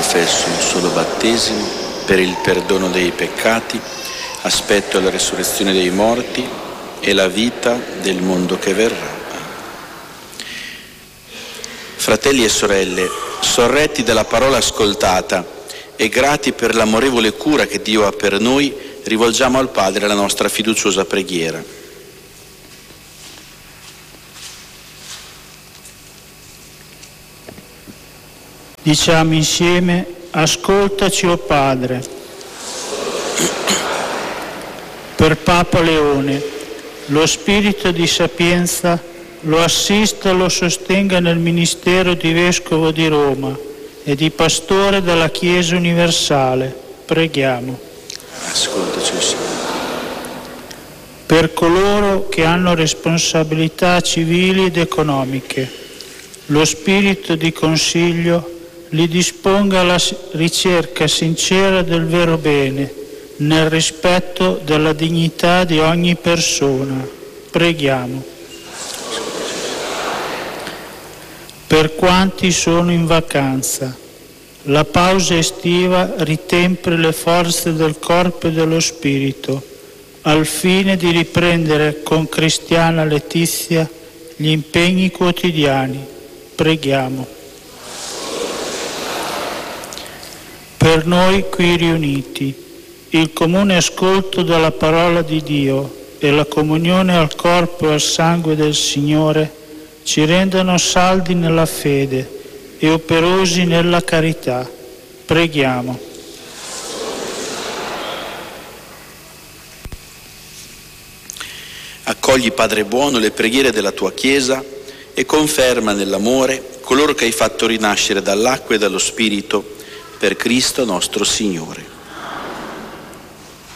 professo un solo battesimo per il perdono dei peccati, aspetto la resurrezione dei morti e la vita del mondo che verrà. Fratelli e sorelle, sorretti dalla parola ascoltata e grati per l'amorevole cura che Dio ha per noi, rivolgiamo al Padre la nostra fiduciosa preghiera. Diciamo insieme: ascoltaci, o Padre. Per Papa Leone, lo spirito di sapienza lo assista e lo sostenga nel ministero di Vescovo di Roma e di Pastore della Chiesa Universale. Preghiamo. Ascoltaci, Signore. Per coloro che hanno responsabilità civili ed economiche, lo spirito di consiglio li disponga alla ricerca sincera del vero bene, nel rispetto della dignità di ogni persona. Preghiamo. Per quanti sono in vacanza, la pausa estiva ritempri le forze del corpo e dello spirito, al fine di riprendere con Cristiana Letizia gli impegni quotidiani. Preghiamo. Per noi qui riuniti, il comune ascolto della parola di Dio e la comunione al corpo e al sangue del Signore ci rendano saldi nella fede e operosi nella carità. Preghiamo. Accogli, Padre buono, le preghiere della tua Chiesa e conferma nell'amore coloro che hai fatto rinascere dall'acqua e dallo Spirito per Cristo nostro Signore.